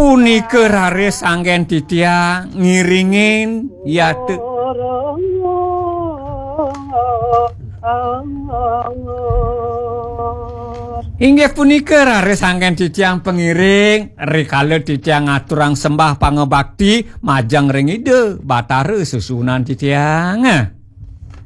punika raris anggen titiang ngiringin yate inggih punika raris anggen titiang pengiring rikala titiang ngaturang sembah pangebakti majang ring ide Bathara susunan titiang